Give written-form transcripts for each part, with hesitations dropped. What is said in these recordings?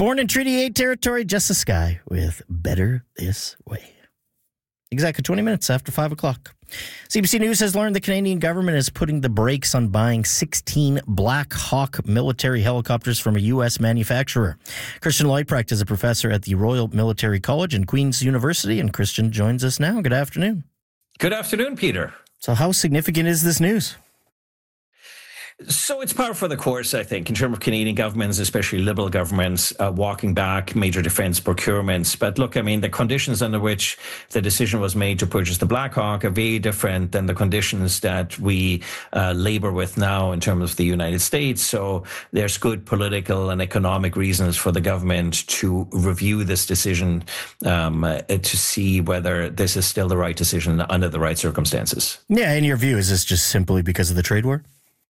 Born in Treaty 8 territory, Just the Sky with Better This Way. Exactly 20 minutes after 5 o'clock. CBC News has learned the Canadian government is putting the brakes on buying 16 Black Hawk military helicopters from a U.S. manufacturer. Christian Leuprecht is a professor at the Royal Military College and Queen's University, and Christian joins us now. Good afternoon. Good afternoon, Peter. So how significant is this news? So it's par for the course, I think, in terms of Canadian governments, especially Liberal governments, walking back major defence procurements. But look, I mean, the conditions under which the decision was made to purchase the Black Hawk are very different than the conditions that we labour with now in terms of the United States. So there's good political and economic reasons for the government to review this decision to see whether this is still the right decision under the right circumstances. Yeah, in your view, is this just simply because of the trade war?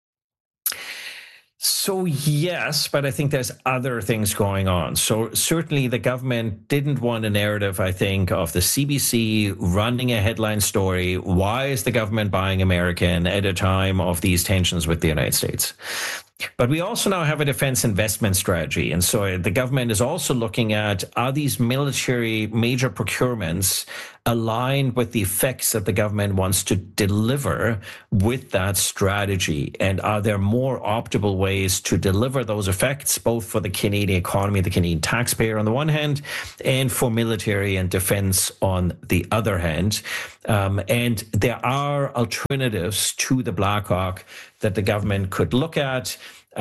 So yes, but I think there's other things going on. So certainly the government didn't want a narrative, I think, of the CBC running a headline story. Why is the government buying American at a time of these tensions with the United States? But we also now have a defense investment strategy. And so the government is also looking at, are these military major procurements aligned with the effects that the government wants to deliver with that strategy? And are there more optimal ways to deliver those effects, both for the Canadian economy, the Canadian taxpayer on the one hand, and for military and defense on the other hand? And there are alternatives to the Black Hawk that the government could look at.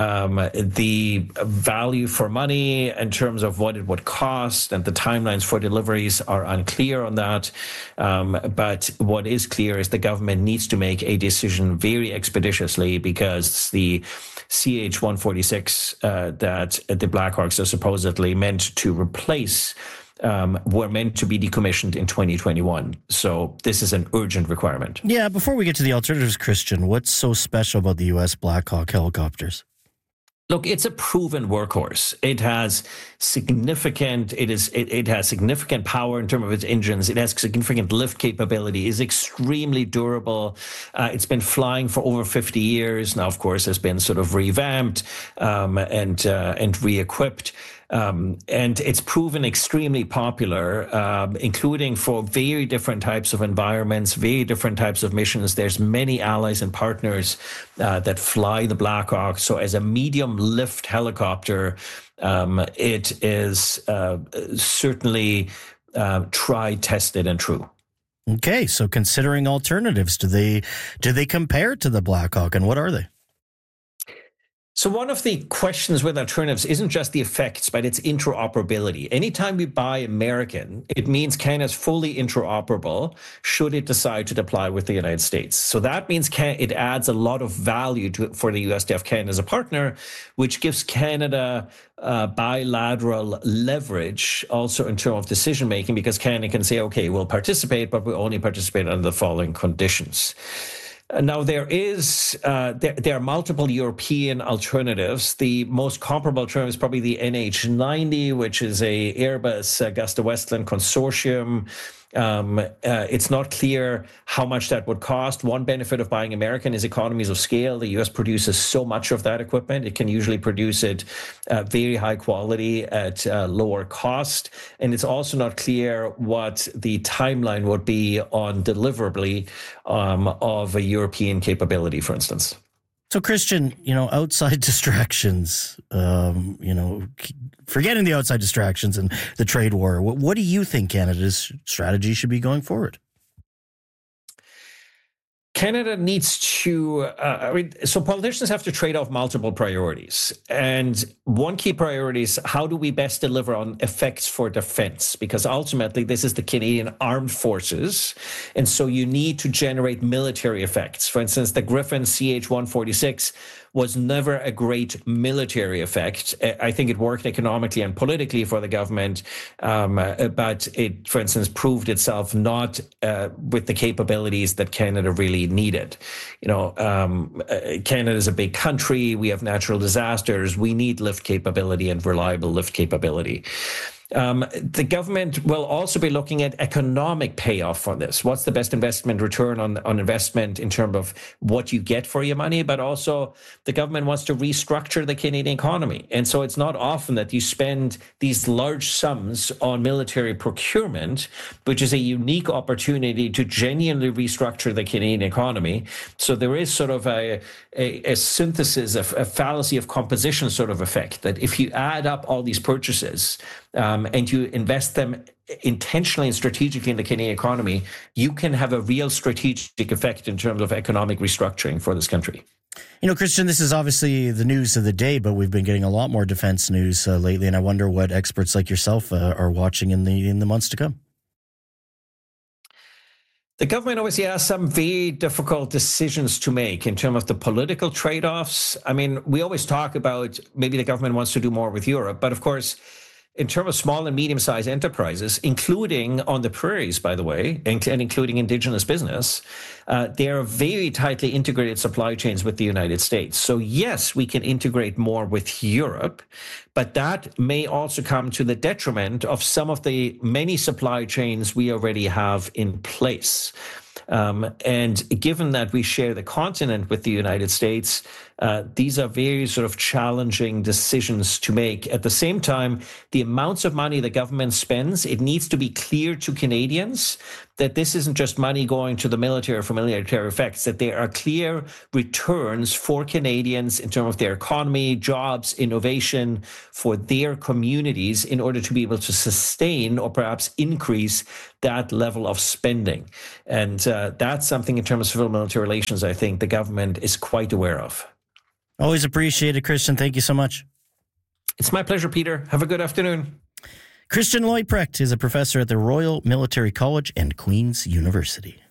The value for money in terms of what it would cost and the timelines for deliveries are unclear on that. But what is clear is the government needs to make a decision very expeditiously, because the CH-146 that the Blackhawks are supposedly meant to replace were meant to be decommissioned in 2021. So this is an urgent requirement. Yeah, before we get to the alternatives, Christian, what's so special about the U.S. Black Hawk helicopters? Look, it's a proven workhorse. It has significant power in terms of its engines. It has significant lift capability. It's extremely durable. It's been flying for over 50 years now. Of course, has been sort of revamped and re-equipped. And it's proven extremely popular, including for very different types of environments, very different types of missions. There's many allies and partners that fly the Black Hawk. So as a medium lift helicopter, it is certainly tried, tested, and true. Okay, so considering alternatives, do they compare to the Black Hawk, and what are they? So one of the questions with alternatives isn't just the effects, but it's interoperability. Anytime we buy American, it means Canada's fully interoperable should it decide to deploy with the United States. So that means it adds a lot of value for the US to have Canada as a partner, which gives Canada bilateral leverage also in terms of decision making, because Canada can say, okay, we'll participate, but we'll only participate under the following conditions. Now, there are multiple European alternatives. The most comparable term is probably the NH90, which is a Airbus Augusta Westland consortium. It's not clear how much that would cost. One benefit of buying American is economies of scale. The U.S. produces so much of that equipment. It can usually produce it very high quality at lower cost. And it's also not clear what the timeline would be on deliverability of a European capability, for instance. So, Christian, outside distractions, forgetting the outside distractions and the trade war, what do you think Canada's strategy should be going forward? Canada needs to, so politicians have to trade off multiple priorities. And one key priority is, how do we best deliver on effects for defense? Because ultimately, this is the Canadian Armed Forces. And so you need to generate military effects. For instance, the Griffin CH-146 was never a great military effect. I think it worked economically and politically for the government, but it, for instance, proved itself not with the capabilities that Canada really needed. Canada is a big country. We have natural disasters. We need lift capability and reliable lift capability. The government will also be looking at economic payoff for this. What's the best investment return on investment in terms of what you get for your money? But also the government wants to restructure the Canadian economy. And so it's not often that you spend these large sums on military procurement, which is a unique opportunity to genuinely restructure the Canadian economy. So there is sort of a synthesis, a fallacy of composition sort of effect, that if you add up all these purchases, and you invest them intentionally and strategically in the Canadian economy, you can have a real strategic effect in terms of economic restructuring for this country. You know, Christian, this is obviously the news of the day, but we've been getting a lot more defense news lately, and I wonder what experts like yourself are watching in the months to come. The government obviously has some very difficult decisions to make in terms of the political trade-offs. I mean, we always talk about maybe the government wants to do more with Europe, but of course, in terms of small and medium-sized enterprises, including on the prairies, by the way, and including indigenous business, they are very tightly integrated supply chains with the United States. So yes, we can integrate more with Europe, but that may also come to the detriment of some of the many supply chains we already have in place. And given that we share the continent with the United States, these are very sort of challenging decisions to make. At the same time, the amounts of money the government spends, it needs to be clear to Canadians that this isn't just money going to the military for military effects, that there are clear returns for Canadians in terms of their economy, jobs, innovation, for their communities in order to be able to sustain or perhaps increase that level of spending. And that's something in terms of civil-military relations, I think the government is quite aware of. Always appreciate it, Christian. Thank you so much. It's my pleasure, Peter. Have a good afternoon. Christian Leuprecht is a professor at the Royal Military College and Queen's University.